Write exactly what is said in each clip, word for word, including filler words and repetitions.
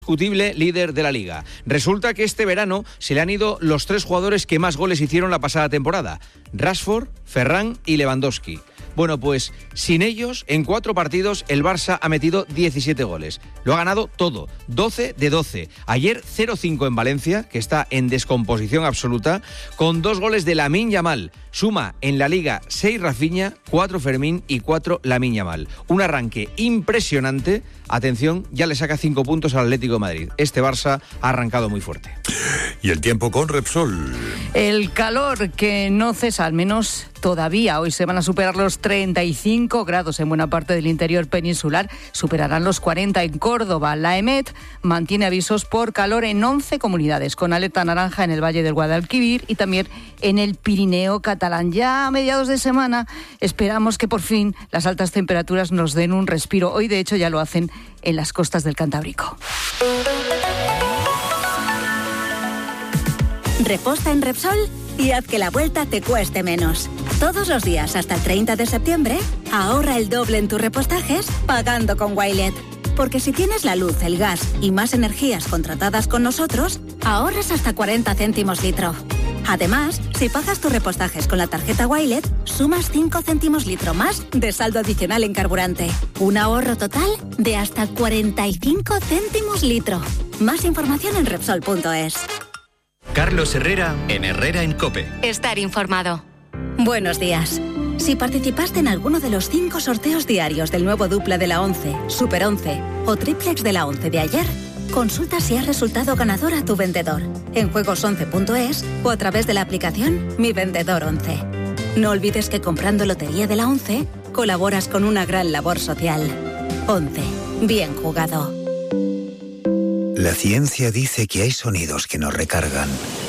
Indiscutible líder de la Liga. Resulta que este verano se le han ido los tres jugadores que más goles hicieron la pasada temporada: Rashford, Ferran y Lewandowski. Bueno, pues sin ellos, en cuatro partidos, el Barça ha metido diecisiete goles. Lo ha ganado todo, doce de doce. Ayer cero cinco en Valencia, que está en descomposición absoluta, con dos goles de Lamine Yamal. Suma en la Liga seis Rafinha, cuatro Fermín y cuatro Lamine Yamal. Un arranque impresionante. Atención, ya le saca cinco puntos al Atlético de Madrid. Este Barça ha arrancado muy fuerte. Y el tiempo con Repsol. El calor que no cesa, al menos todavía. Hoy se van a superar los treinta y cinco grados en buena parte del interior peninsular. Superarán los cuarenta en Córdoba. La EMET mantiene avisos por calor en once comunidades, con alerta naranja en el Valle del Guadalquivir y también en el Pirineo catalán. Ya a mediados de semana esperamos que por fin las altas temperaturas nos den un respiro. Hoy, de hecho, ya lo hacen en las costas del Cantábrico. Reposta en Repsol y haz que la vuelta te cueste menos. Todos los días hasta el treinta de septiembre, ahorra el doble en tus repostajes pagando con Wilet. Porque si tienes la luz, el gas y más energías contratadas con nosotros, ahorras hasta cuarenta céntimos litro. Además, si pagas tus repostajes con la tarjeta Wilet, sumas cinco céntimos litro más de saldo adicional en carburante. Un ahorro total de hasta cuarenta y cinco céntimos litro. Más información en Repsol punto es. Carlos Herrera, en Herrera en COPE. Estar informado. Buenos días. Si participaste en alguno de los cinco sorteos diarios del nuevo dupla de la once, Super once o triplex de la once de ayer, consulta si has resultado ganador a tu vendedor en juegos once punto es o a través de la aplicación Mi Vendedor once. No olvides que comprando Lotería de la once colaboras con una gran labor social. once. Bien jugado. La ciencia dice que hay sonidos que nos recargan.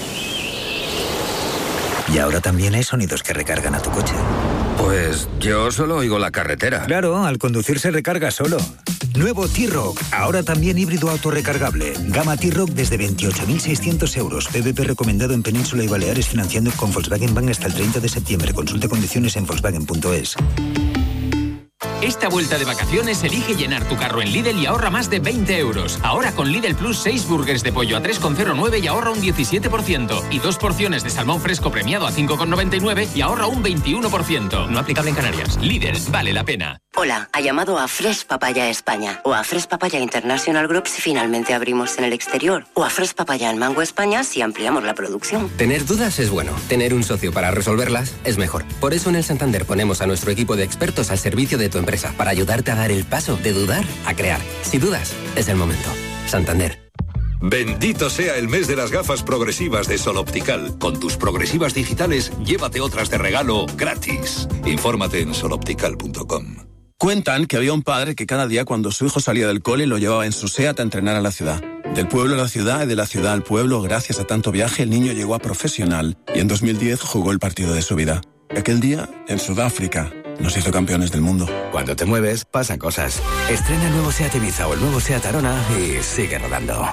Y ahora también hay sonidos que recargan a tu coche. Pues yo solo oigo la carretera. Claro, al conducir se recarga solo. Nuevo T-Roc, ahora también híbrido autorrecargable. Gama T-Roc desde veintiocho mil seiscientos euros. P V P recomendado en Península y Baleares, financiando con Volkswagen Bank hasta el treinta de septiembre. Consulta condiciones en Volkswagen punto es. Esta vuelta de vacaciones elige llenar tu carro en Lidl y ahorra más de veinte euros. Ahora con Lidl Plus seis burgers de pollo a tres con cero nueve y ahorra un diecisiete por ciento. Y dos porciones de salmón fresco premiado a cinco con noventa y nueve y ahorra un veintiuno por ciento. No aplicable en Canarias. Lidl, vale la pena. Hola, ha llamado a Fresh Papaya España o a Fresh Papaya International Group si finalmente abrimos en el exterior, o a Fresh Papaya en Mango España si ampliamos la producción. Tener dudas es bueno, tener un socio para resolverlas es mejor. Por eso en el Santander ponemos a nuestro equipo de expertos al servicio de tu empresa, para ayudarte a dar el paso de dudar a crear. Si dudas, es el momento. Santander. Bendito sea el mes de las gafas progresivas de Sol Optical. Con tus progresivas digitales, llévate otras de regalo gratis. Infórmate en sol optical punto com. Cuentan que había un padre que cada día cuando su hijo salía del cole lo llevaba en su SEAT a entrenar a la ciudad. Del pueblo a la ciudad y de la ciudad al pueblo, gracias a tanto viaje, el niño llegó a profesional y en dos mil diez jugó el partido de su vida. Aquel día, en Sudáfrica, nos hizo campeones del mundo. Cuando te mueves, pasan cosas. Estrena el nuevo SEAT Ibiza o el nuevo SEAT Arona y sigue rodando.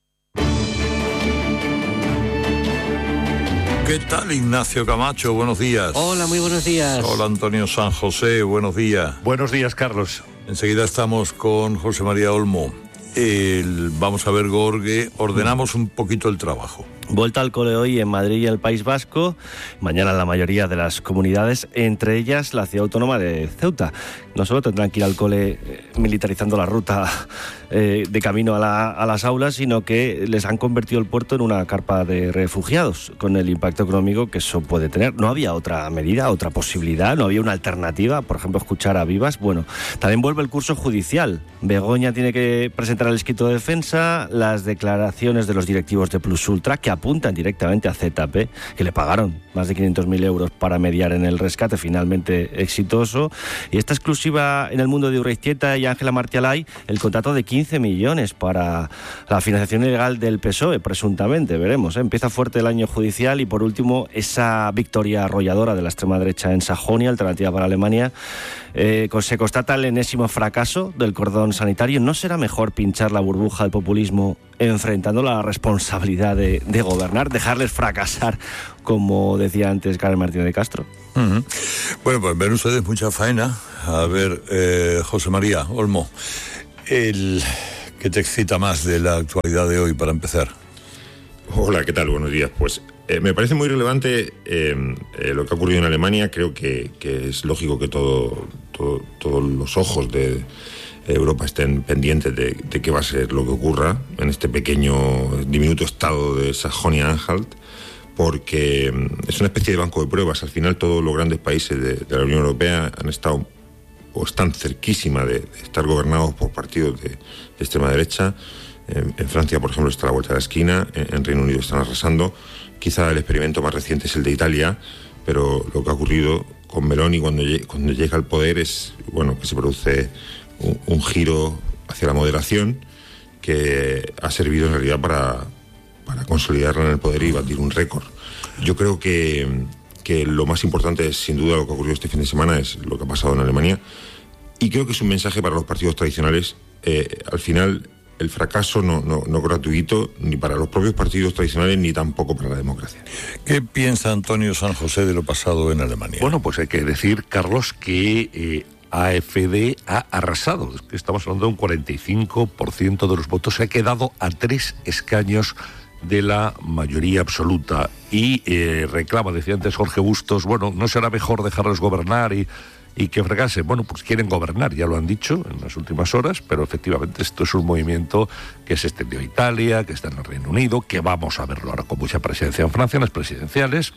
¿Qué tal, Ignacio Camacho? Buenos días. Hola, muy buenos días. Hola, Antonio San José, buenos días. Buenos días, Carlos. Enseguida estamos con José María Olmo. El, vamos a ver, Gorge, ordenamos un poquito el trabajo. Vuelta al cole hoy en Madrid y el País Vasco, mañana en la mayoría de las comunidades, entre ellas la ciudad autónoma de Ceuta. No solo tendrán que ir al cole eh, militarizando la ruta eh, de camino a, la, a las aulas, sino que les han convertido el puerto en una carpa de refugiados, con el impacto económico que eso puede tener. No había otra medida, otra posibilidad, no había una alternativa, por ejemplo, escuchar a Vivas. Bueno, también vuelve el curso judicial. Begoña tiene que presentar el escrito de defensa, las declaraciones de los directivos de Plus Ultra, que apuntan directamente a Z P, que le pagaron más de quinientos mil euros para mediar en el rescate, finalmente exitoso. Y esta exclusiva en el mundo de Urreistieta y Ángela Martialay, el contrato de quince millones para la financiación ilegal del P S O E, presuntamente, veremos, ¿eh? Empieza fuerte el año judicial. Y por último, esa victoria arrolladora de la extrema derecha en Sajonia, alternativa para Alemania. Eh, se constata el enésimo fracaso del cordón sanitario. ¿No será mejor pinchar la burbuja del populismo enfrentándola a la responsabilidad de, de gobernar, dejarles fracasar, como decía antes Carmen Martínez de Castro? Uh-huh. Bueno, pues ven ustedes mucha faena. A ver, eh, José María Olmo, el... ¿Qué te excita más de la actualidad de hoy para empezar? Hola, ¿qué tal? Buenos días. Pues eh, me parece muy relevante eh, eh, lo que ha ocurrido en Alemania. Creo que, que es lógico que todo, todo, todos los ojos de Europa estén pendientes de, de qué va a ser lo que ocurra en este pequeño, diminuto estado de Sajonia-Anhalt, porque es una especie de banco de pruebas. Al final todos los grandes países de, de la Unión Europea han estado o están cerquísima de, de estar gobernados por partidos de, de extrema derecha. En, en Francia, por ejemplo, está a la vuelta de la esquina, en, en Reino Unido están arrasando. Quizá el experimento más reciente es el de Italia, pero lo que ha ocurrido con Meloni cuando, cuando llega al poder es, bueno, que se produce un, un giro hacia la moderación que ha servido en realidad para, para consolidarla en el poder y batir un récord. Yo creo que, que lo más importante es, sin duda, lo que ha ocurrido este fin de semana, es lo que ha pasado en Alemania, y creo que es un mensaje para los partidos tradicionales. Eh, al final, el fracaso no, no, no gratuito ni para los propios partidos tradicionales ni tampoco para la democracia. ¿Qué piensa Antonio San José de lo pasado en Alemania? Bueno, pues hay que decir, Carlos, que eh, A F D ha arrasado. Estamos hablando de un cuarenta y cinco por ciento de los votos. Se ha quedado a tres escaños de la mayoría absoluta y eh, reclama, decía antes Jorge Bustos, bueno, ¿no será mejor dejarlos gobernar y y que fregase? Bueno, pues quieren gobernar, ya lo han dicho en las últimas horas, pero efectivamente esto es un movimiento que se extendió a Italia, que está en el Reino Unido, que vamos a verlo ahora con mucha presencia en Francia, en las presidenciales,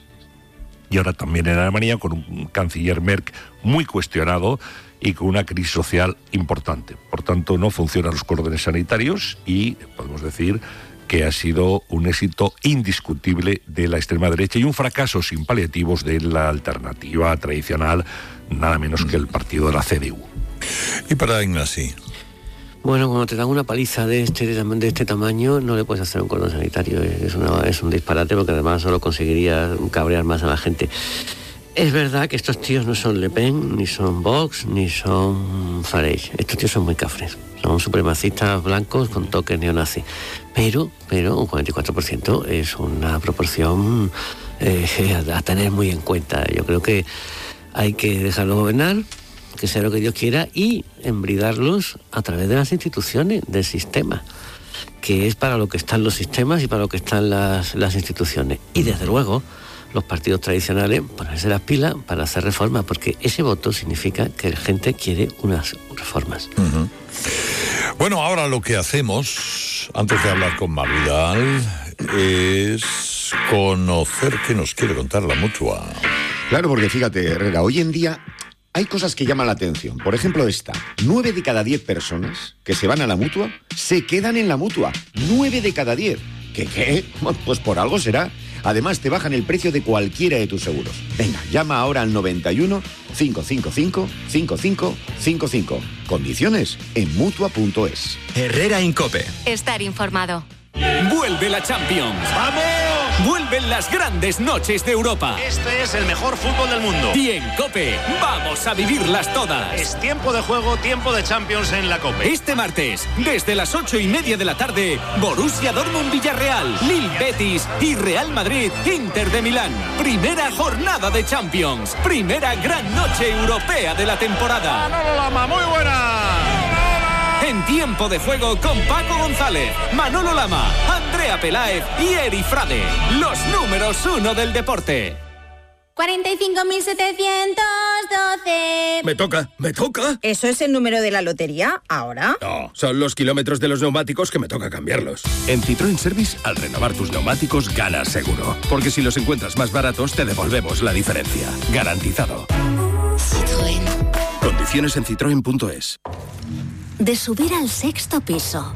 y ahora también en Alemania, con un canciller Merkel muy cuestionado y con una crisis social importante. Por tanto, no funcionan los cordones sanitarios y podemos decir que ha sido un éxito indiscutible de la extrema derecha y un fracaso sin paliativos de la alternativa tradicional, nada menos que el partido de la C D U. Y para Ignasi. Bueno, cuando te dan una paliza de este, de este tamaño, no le puedes hacer un cordón sanitario. Es, una, es un disparate, porque además solo conseguiría cabrear más a la gente. Es verdad que estos tíos no son Le Pen, ni son Vox, ni son Farage. Estos tíos son muy cafres. Son supremacistas blancos con toques neonazis. Pero, pero un cuarenta y cuatro por ciento es una proporción eh, a, a tener muy en cuenta. Yo creo que hay que dejarlos gobernar, que sea lo que Dios quiera, y embridarlos a través de las instituciones, del sistema, que es para lo que están los sistemas y para lo que están las, las instituciones. Y desde luego, los partidos tradicionales ponerse las pilas para hacer reformas, porque ese voto significa que la gente quiere unas reformas. Uh-huh. Bueno, ahora lo que hacemos, antes de hablar con Mar Vidal, es conocer qué nos quiere contar la Mutua. Claro, porque fíjate, Herrera, hoy en día hay cosas que llaman la atención. Por ejemplo, esta. Nueve de cada diez personas que se van a la Mutua se quedan en la Mutua. Nueve de cada diez. ¿Qué qué? Pues por algo será. Además, te bajan el precio de cualquiera de tus seguros. Venga, llama ahora al noventa y uno, cinco cinco cinco, cinco cinco cinco cinco. Condiciones en Mutua punto es. Herrera en COPE. Estar informado. ¡Vuelve la Champions! ¡Vamos! ¡Vuelven las grandes noches de Europa! Este es el mejor fútbol del mundo. Y en COPE vamos a vivirlas todas. Es tiempo de juego, tiempo de Champions en la COPE. Este martes, desde las ocho y media de la tarde, Borussia Dortmund-Villarreal, Lille Betis y Real Madrid-Inter de Milán. Primera jornada de Champions. Primera gran noche europea de la temporada. ¡Manolo Lama, muy buena! En tiempo de juego con Paco González, Manolo Lama, Andrea Peláez y Eri Frade. Los números uno del deporte. cuarenta y cinco mil setecientos doce. Me toca, me toca. ¿Eso es el número de la lotería ahora? No, son los kilómetros de los neumáticos que me toca cambiarlos. En Citroën Service, al renovar tus neumáticos, ganas seguro. Porque si los encuentras más baratos, te devolvemos la diferencia. Garantizado. Citroën. Condiciones en citroen punto es. De subir al sexto piso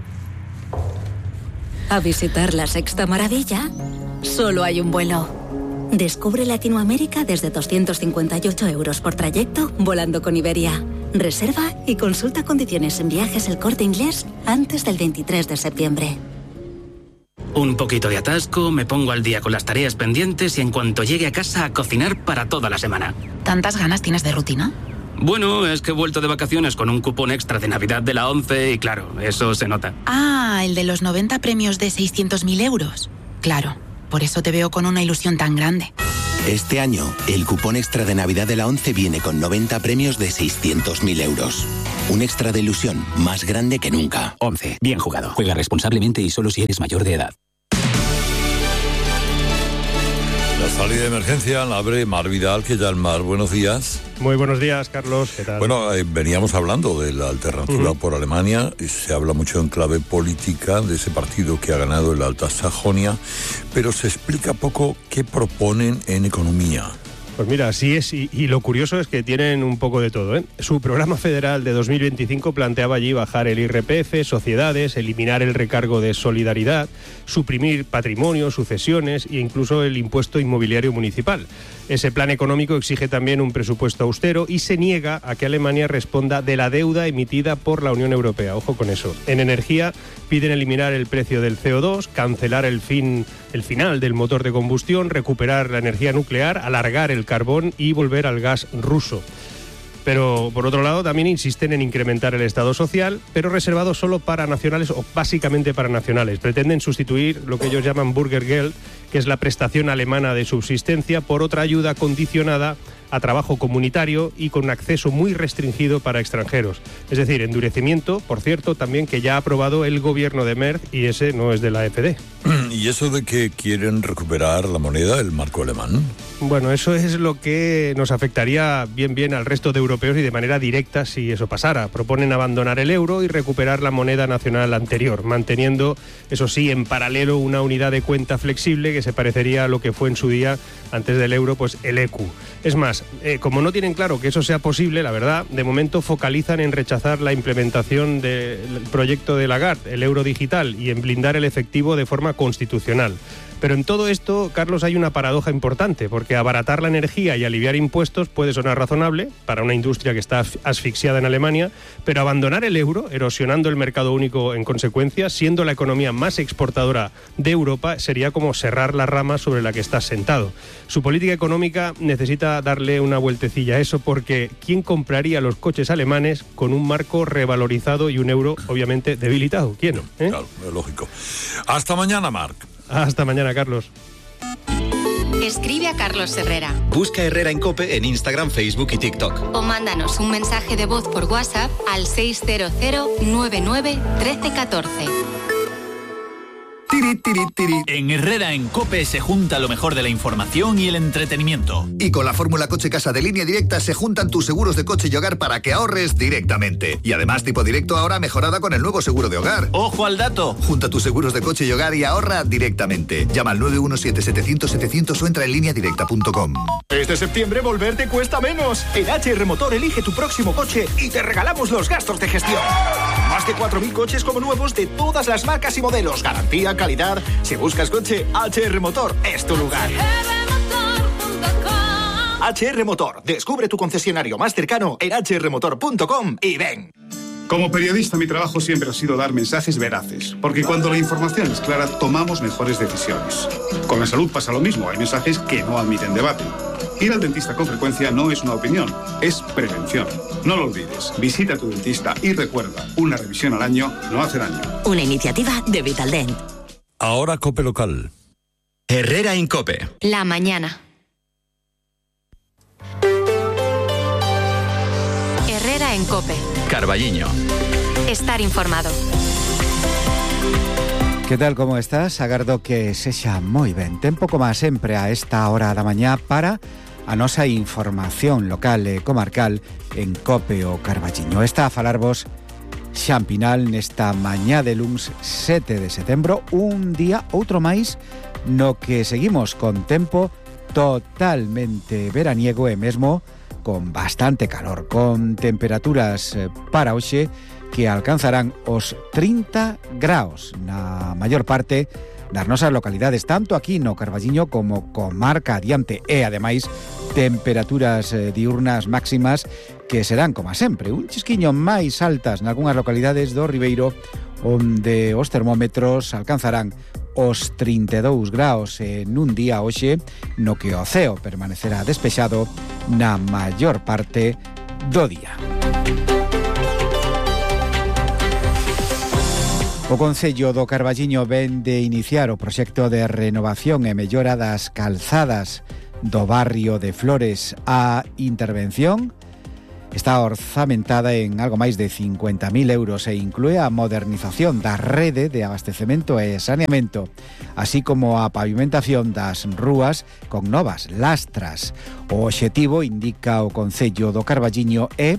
a visitar la sexta maravilla, solo hay un vuelo. Descubre Latinoamérica desde doscientos cincuenta y ocho euros por trayecto volando con Iberia. Reserva y consulta condiciones en Viajes El Corte Inglés antes del veintitrés de septiembre. Un poquito de atasco, me pongo al día con las tareas pendientes y en cuanto llegue a casa a cocinar para toda la semana. ¿Tantas ganas tienes de rutina? Bueno, es que he vuelto de vacaciones con un cupón extra de Navidad de la ONCE y claro, eso se nota. Ah, el de los noventa premios de seiscientos mil euros. Claro, por eso te veo con una ilusión tan grande. Este año, el cupón extra de Navidad de la ONCE viene con noventa premios de seiscientos mil euros. Un extra de ilusión más grande que nunca. ONCE. Bien jugado. Juega responsablemente y solo si eres mayor de edad. La salida de emergencia la abre Mar Vidal, que ya el Mar. Buenos días. Muy buenos días, Carlos. ¿Qué tal? Bueno, eh, veníamos hablando de la alternativa uh-huh. por Alemania. Se habla mucho en clave política de ese partido que ha ganado el Alta Sajonia, pero se explica poco qué proponen en economía. Pues mira, así es, y, y lo curioso es que tienen un poco de todo, ¿eh? Su programa federal de dos mil veinticinco planteaba allí bajar el I R P F, sociedades, eliminar el recargo de solidaridad, suprimir patrimonio, sucesiones e incluso el impuesto inmobiliario municipal. Ese plan económico exige también un presupuesto austero y se niega a que Alemania responda de la deuda emitida por la Unión Europea. Ojo con eso. En energía piden eliminar el precio del C O dos, cancelar el fin, el final del motor de combustión, recuperar la energía nuclear, alargar el carbón y volver al gas ruso. Pero, por otro lado, también insisten en incrementar el Estado social, pero reservado solo para nacionales o básicamente para nacionales. Pretenden sustituir lo que ellos llaman Bürgergeld, que es la prestación alemana de subsistencia, por otra ayuda condicionada a trabajo comunitario y con acceso muy restringido para extranjeros. Es decir, endurecimiento, por cierto, también que ya ha aprobado el gobierno de Merz y ese no es de la A F D. ¿Y eso de que quieren recuperar la moneda, el marco alemán? Bueno, eso es lo que nos afectaría bien bien al resto de europeos y de manera directa si eso pasara. Proponen abandonar el euro y recuperar la moneda nacional anterior, manteniendo, eso sí, en paralelo una unidad de cuenta flexible que se parecería a lo que fue en su día, antes del euro, pues el E Q. Es más, eh, como no tienen claro que eso sea posible, la verdad, de momento focalizan en rechazar la implementación del proyecto de Lagarde, el euro digital, y en blindar el efectivo de forma constitucional. Pero en todo esto, Carlos, hay una paradoja importante, porque abaratar la energía y aliviar impuestos puede sonar razonable para una industria que está asfixiada en Alemania, pero abandonar el euro, erosionando el mercado único en consecuencia, siendo la economía más exportadora de Europa, sería como cerrar la rama sobre la que estás sentado. Su política económica necesita darle una vueltecilla a eso, porque ¿quién compraría los coches alemanes con un marco revalorizado y un euro, obviamente, debilitado? ¿Quién? ¿Eh? Claro, es lógico. Hasta mañana, Marc. Hasta mañana, Carlos. Escribe a Carlos Herrera. Busca Herrera en COPE en Instagram, Facebook y TikTok. O mándanos un mensaje de voz por WhatsApp al seis cero cero nueve nueve uno tres uno cuatro. En Herrera en COPE se junta lo mejor de la información y el entretenimiento. Y con la fórmula Coche Casa de Línea Directa se juntan tus seguros de coche y hogar para que ahorres directamente. Y además Tipo Directo ahora mejorada con el nuevo seguro de hogar. ¡Ojo al dato! Junta tus seguros de coche y hogar y ahorra directamente. Llama al nueve uno siete, setecientos, setecientos o entra en línea directa punto com. Este septiembre volver te cuesta menos. En H R Motor elige tu próximo coche y te regalamos los gastos de gestión. Más de cuatro mil coches como nuevos de todas las marcas y modelos. Garantía, calidad. Si buscas coche, H R Motor es tu lugar. H R Motor. Descubre tu concesionario más cercano en h r motor punto com y ven. Como periodista, mi trabajo siempre ha sido dar mensajes veraces, porque cuando la información es clara, tomamos mejores decisiones. Con la salud pasa lo mismo, hay mensajes que no admiten debate. Ir al dentista con frecuencia no es una opinión, es prevención. No lo olvides, visita a tu dentista y recuerda, una revisión al año no hace daño. Una iniciativa de Vitaldent. Ahora COPE local. Herrera en COPE. La mañana. Herrera en COPE. Carballiño. Estar informado. Que tal, como estás? Agardo que sexa moi ben. Ten pouco máis sempre a esta hora da mañá para a nosa información local e comarcal en COPE o Carballiño. Está a falarvos Xan Pinal nesta mañá de luns sete de setembro, un día outro máis no que seguimos con tempo totalmente veraniego e mesmo con bastante calor, con temperaturas para hoxe que alcanzarán os trinta graus na maior parte das nosas localidades, tanto aquí no Carballiño como comarca adiante, e ademais temperaturas diurnas máximas que serán, como sempre, un chisquiño máis altas nalgúnas localidades do Ribeiro, onde os termómetros alcanzarán os trinta e dous graus en un día hoxe, no que o ceo permanecerá despexado na maior parte do día. O Concello do Carballiño ven de iniciar o proxecto de renovación e mellora das calzadas do barrio de Flores. A intervención está orzamentada en algo máis de cincuenta mil euros e inclúe a modernización da rede de abastecemento e saneamento, así como a pavimentación das rúas con novas lastras. O obxectivo, indica o Concello do Carballiño, é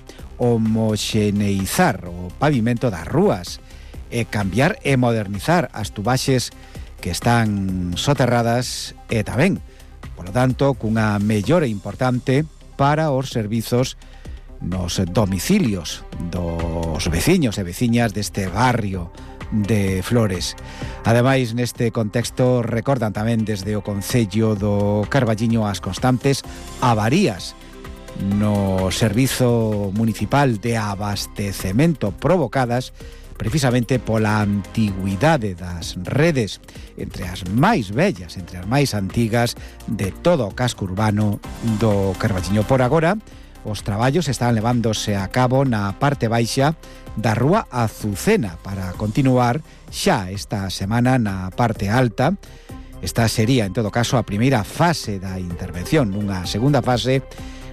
homoxeneizar o pavimento das rúas e cambiar e modernizar as tubaxes que están soterradas e tamén, polo tanto, cunha mellora importante para os servizos nos domicilios dos veciños e veciñas deste barrio de Flores. Ademais, neste contexto, recordan tamén desde o Concello do Carballiño as constantes avarías no servizo municipal de abastecemento provocadas precisamente pola antigüidade das redes, entre as máis vellas, entre as máis antigas de todo o casco urbano do Carballiño. Por agora, os traballos están levándose a cabo na parte baixa da Rúa Azucena para continuar xa esta semana na parte alta. Esta sería, en todo caso, a primeira fase da intervención. Nunha segunda fase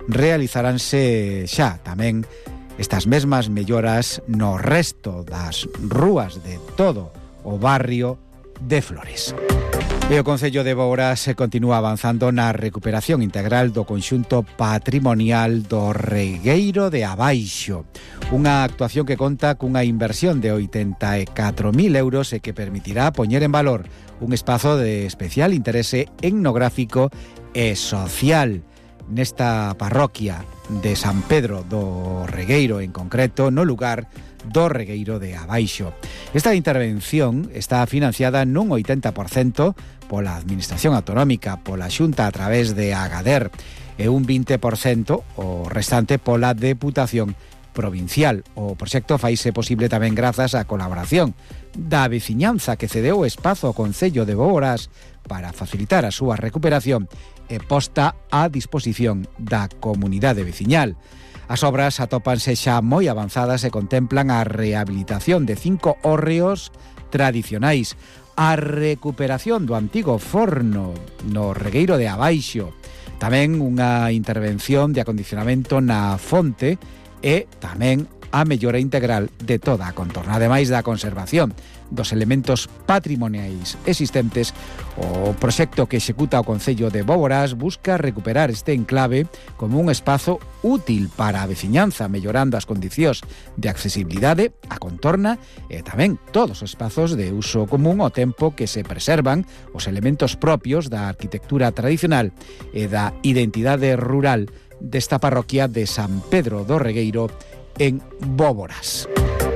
realizaránse xa tamén estas mesmas melloras no resto das rúas de todo o barrio de Flores. E o Concello de Boborás se continúa avanzando na recuperación integral do conxunto patrimonial do Regueiro de Abaixo. Unha actuación que conta cunha inversión de oitenta e catro mil euros e que permitirá poñer en valor un espazo de especial interese etnográfico e social nesta parroquia de San Pedro do Regueiro, en concreto no lugar do Regueiro de Abaixo. Esta intervención está financiada nun oitenta por cento pola Administración Autonómica, pola Xunta a través de Agader, e un vinte por cento o restante pola Deputación Provincial. O proxecto faise posible tamén grazas á colaboración da veciñanza que cedeu o espazo ao Concello de Boborás para facilitar a súa recuperación e posta á disposición da comunidade veciñal. As obras atópanse xa moi avanzadas e contemplan a rehabilitación de cinco hórreos tradicionais, a recuperación do antigo forno no Regueiro de Abaixo, tamén unha intervención de acondicionamento na fonte e tamén a mellora integral de toda a contorna. Ademais da conservación dos elementos patrimoniais existentes, o proxecto que executa o Concello de Boborás busca recuperar este enclave como un espazo útil para a veciñanza, mellorando as condicións de accesibilidade, a contorna e tamén todos os espazos de uso común ao tempo que se preservan os elementos propios da arquitectura tradicional e da identidade rural desta parroquia de San Pedro do Regueiro en Boborás.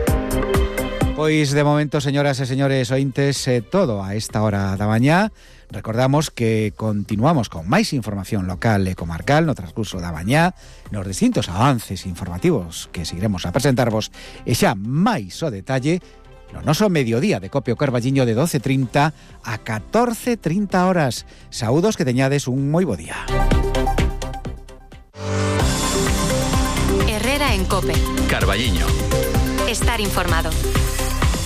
Pois de momento, señoras e señores ointes, eh, todo a esta hora da mañá. Recordamos que continuamos con máis información local e comarcal no transcurso da mañá, nos distintos avances informativos que seguiremos a presentarvos, e xa máis o detalle no noso mediodía de Cope o Carballiño de doce trinta a catorce trinta horas. Saúdos, que teñades un moi bo día. Herrera en Cope. Carballiño. Estar informado.